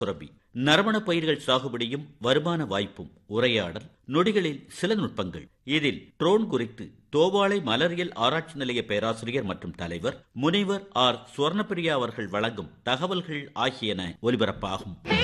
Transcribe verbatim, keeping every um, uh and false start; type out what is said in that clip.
சுரபி. நறுமண பயிர்கள் சாகுபடியும் வருமான வாய்ப்பும் உரையாடல் நொடிகளில் சில நுட்பங்கள். இதில் ட்ரோன் குறித்து தோவாளை மலரியல் ஆராய்ச்சி நிலைய பேராசிரியர் மற்றும் தலைவர் முனைவர் ஆர் சுவர்ணப்பிரியா அவர்கள் வழங்கும் தகவல்கள் ஆகியன ஒலிபரப்பாகும்.